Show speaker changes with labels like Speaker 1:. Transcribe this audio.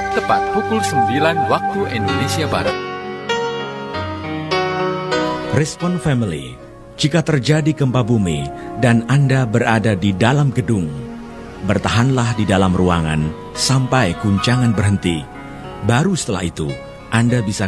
Speaker 1: tepat pukul 9 waktu Indonesia Barat.
Speaker 2: Respon Family, jika terjadi gempa bumi dan Anda berada di dalam gedung, bertahanlah di dalam ruangan sampai guncangan berhenti. Baru setelah itu, Anda bisa